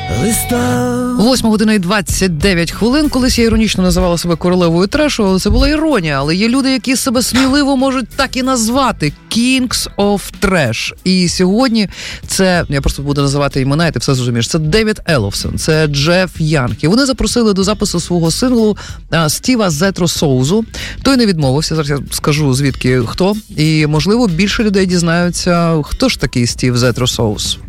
8 година і 29 хвилин. Колись я іронічно називала себе королевою трешу, але це була іронія. Але є люди, які себе сміливо можуть так і назвати – Kings of Trash. І сьогодні це, я просто буду називати імена, і ти все зрозумієш, це Девід Елофсон, це Джеф Янг. І вони запросили до запису свого синглу Стіва Зетро Соузу. Той не відмовився, зараз я скажу звідки хто. І, можливо, більше людей дізнаються, хто ж такий Стів Зетро Соуз.